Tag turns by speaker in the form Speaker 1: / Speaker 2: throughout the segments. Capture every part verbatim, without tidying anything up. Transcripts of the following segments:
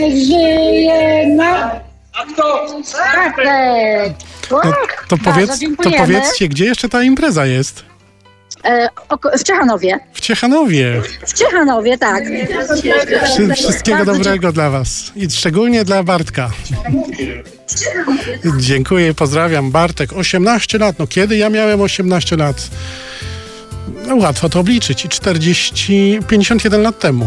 Speaker 1: żyje na...
Speaker 2: A kto?
Speaker 1: Bartek!
Speaker 3: No, to, powiedz, to powiedzcie, gdzie jeszcze ta impreza jest?
Speaker 1: E, oko- w Ciechanowie.
Speaker 3: W Ciechanowie.
Speaker 1: W Ciechanowie, tak.
Speaker 3: Wszy- Wszystkiego dobrego dla was. I szczególnie dla Bartka. Dziękuję, pozdrawiam. Bartek, osiemnaście lat. No kiedy ja miałem osiemnaście lat? No, łatwo to obliczyć. I czterdzieści, pięćdziesiąt jeden lat temu.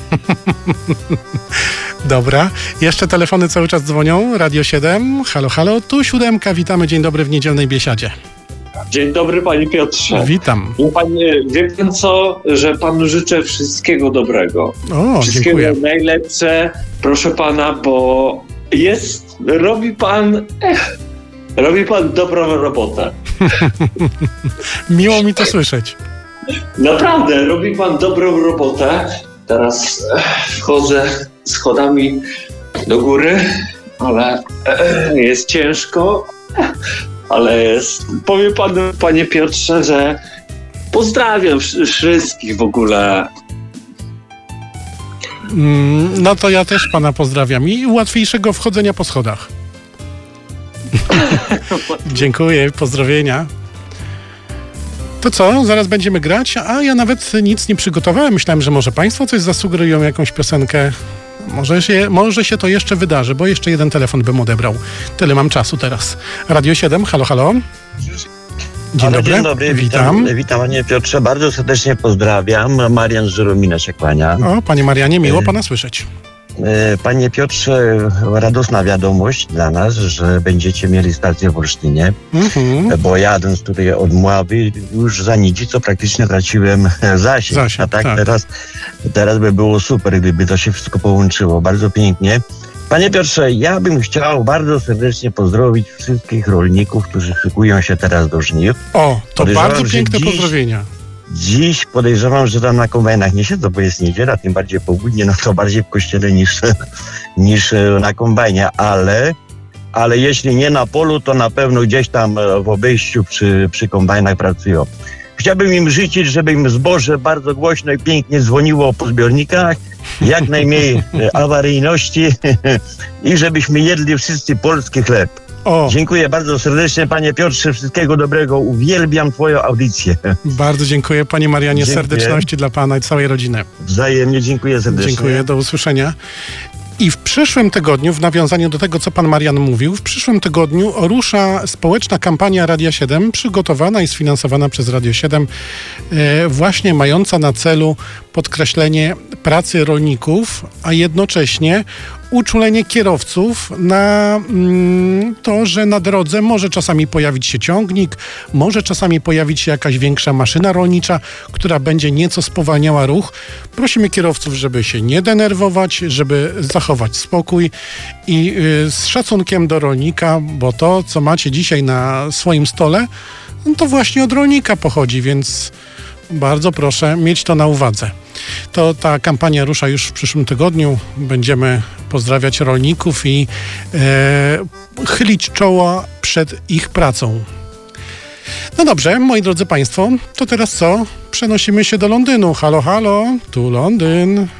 Speaker 3: Dobra. Jeszcze telefony cały czas dzwonią. Radio siedem. Halo, halo. Tu siódemka. Witamy. Dzień dobry w niedzielnej biesiadzie.
Speaker 2: Dzień dobry, panie Piotrze.
Speaker 3: Witam.
Speaker 2: Wie panie, wie pan co, że panu życzę wszystkiego dobrego.
Speaker 3: O,
Speaker 2: Wszystkiego
Speaker 3: dziękuję.
Speaker 2: najlepsze, proszę pana, bo jest, robi pan, ech, robi pan dobrą robotę.
Speaker 3: Miło mi to słyszeć.
Speaker 2: Naprawdę, robi pan dobrą robotę. Teraz ech, wchodzę schodami do góry, ale ech, jest ciężko. Ale jest, powiem panu, panie Piotrze, że pozdrawiam wsz- wszystkich w ogóle.
Speaker 3: Mm, No to ja też pana pozdrawiam i łatwiejszego wchodzenia po schodach. Dziękuję, pozdrowienia. To co, zaraz będziemy grać, a ja nawet nic nie przygotowałem. Myślałem, że może państwo coś zasugerują, jakąś piosenkę. Może się, może się to jeszcze wydarzy, bo jeszcze jeden telefon bym odebrał. Tyle mam czasu teraz. Radio siedem, halo, halo. Dzień
Speaker 4: Halo,
Speaker 3: dobry.
Speaker 4: Dzień dobry,
Speaker 3: Witam.
Speaker 4: witam. Witam panie Piotrze, bardzo serdecznie pozdrawiam. Marian z Żeromina się kłania.
Speaker 3: O, panie Marianie, miło pana słyszeć.
Speaker 4: E, Panie Piotrze, radosna wiadomość dla nas, że będziecie mieli stację w Olsztynie,
Speaker 3: Mhm.
Speaker 4: bo jadąc tutaj od Mławy już za Nidzico praktycznie traciłem zasięg.
Speaker 3: Zasięg,
Speaker 4: A tak,
Speaker 3: tak.
Speaker 4: Teraz, teraz by było super, gdyby to się wszystko połączyło. Bardzo pięknie. Panie Piotrze, ja bym chciał bardzo serdecznie pozdrowić wszystkich rolników, którzy szykują się teraz do żniw.
Speaker 3: O, to
Speaker 4: Podejrzewam,
Speaker 3: bardzo
Speaker 4: że
Speaker 3: piękne
Speaker 4: dziś-
Speaker 3: pozdrowienia.
Speaker 4: Dziś podejrzewam, że tam na kombajnach nie siedzą, bo jest niedziela, tym bardziej południe, no to bardziej w kościele niż, niż na kombajnie, ale, ale jeśli nie na polu, to na pewno gdzieś tam w obejściu przy, przy kombajnach pracują. Chciałbym im życzyć, żeby im zboże bardzo głośno i pięknie dzwoniło po zbiornikach, jak najmniej awaryjności i żebyśmy jedli wszyscy polski chleb.
Speaker 3: O,
Speaker 4: Dziękuję bardzo serdecznie, panie Piotrze, wszystkiego dobrego, uwielbiam twoją audycję.
Speaker 3: bardzo dziękuję, panie Marianie,
Speaker 4: Dziękuję.
Speaker 3: serdeczności dla pana i całej rodziny.
Speaker 4: Wzajemnie dziękuję serdecznie.
Speaker 3: Dziękuję, do usłyszenia. I w przyszłym tygodniu, w nawiązaniu do tego, co pan Marian mówił, w przyszłym tygodniu rusza społeczna kampania Radia siedem, przygotowana i sfinansowana przez Radio siedem, e, właśnie mająca na celu podkreślenie pracy rolników, a jednocześnie uczulenie kierowców na mm, to, że na drodze może czasami pojawić się ciągnik, może czasami pojawić się jakaś większa maszyna rolnicza, która będzie nieco spowalniała ruch. Prosimy kierowców, żeby się nie denerwować, żeby zachować spokój i y, z szacunkiem do rolnika, bo to, co macie dzisiaj na swoim stole, no to właśnie od rolnika pochodzi, więc bardzo proszę mieć to na uwadze. To ta kampania rusza już w przyszłym tygodniu. Będziemy pozdrawiać rolników i e, chylić czoła przed ich pracą. No dobrze, moi drodzy państwo, to teraz co? Przenosimy się do Londynu. Halo, halo, tu Londyn.